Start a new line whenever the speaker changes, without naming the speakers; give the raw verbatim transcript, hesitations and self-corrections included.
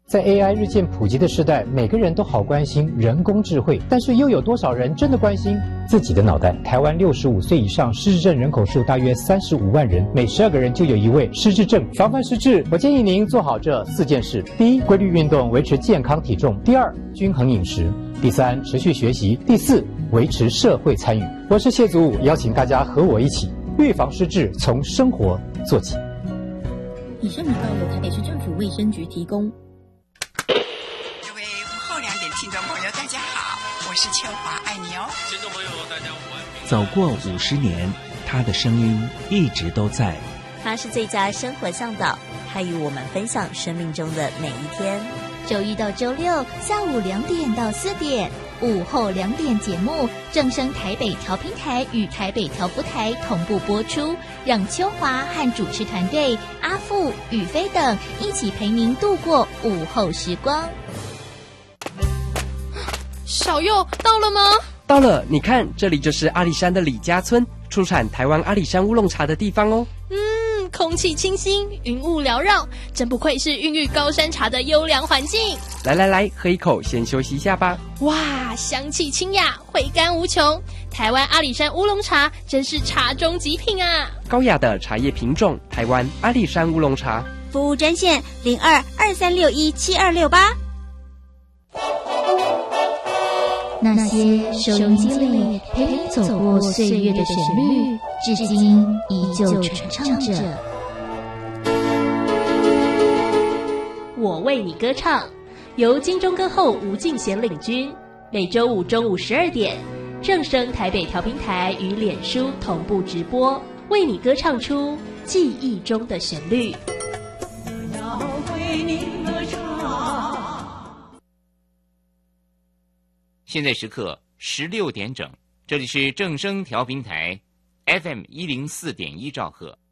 在 A I 日渐普及的时代，每个人都好关心人工智慧，但是又有多少人真的关心自己的脑袋？台湾六十五岁以上失智症人口数大约三十五万人，每十二个人就有一位失智症。防范失智，我建议您做好这四件事：第一，规律运动，维持健康体重；第二，均衡饮食；第三，持续学习；第四，维持社会参与。我是谢祖武，邀请大家和我一起预防失智，从生活做起。
以上广告由台北市政府卫生局提供。
各位午后两点听众朋友，大家好，我是秋华，爱你哦。
听众朋友，大家午安。
走过五十年，他的声音一直都在。
他是最佳生活向导，他与我们分享生命中的每一天。
周一到周六下午两点到四点，午后两点节目正声台北调频台与台北调布台同步播出，让秋华和主持团队阿富、宇飞等一起陪您度过午后时光。
小佑到了吗？
到了，你看，这里就是阿里山的李家村，出产台湾阿里山乌龙茶的地方哦。
嗯，空气清新，云雾缭绕，真不愧是孕育高山茶的优良环境。
来来来，喝一口，先休息一下吧。
哇，香气清雅，回甘无穷。台湾阿里山乌龙茶真是茶中极品啊！
高雅的茶叶品种，台湾阿里山乌龙茶。
服务专线零二二三六一七二六八。
那些收音机里陪你走过岁月的旋律，至今依旧传唱着。
我为你歌唱，由金钟歌后吴敬贤领军，每周五中午十二点，正声台北调频台与脸书同步直播，为你歌唱出记忆中的旋律。
要为你歌唱。
现在时刻十六点整，这里是正声调频台 F M 一零四点一兆赫。